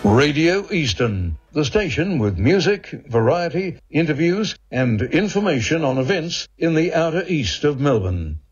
Radio Eastern, the station with music, variety, interviews, and information on events in the outer east of Melbourne.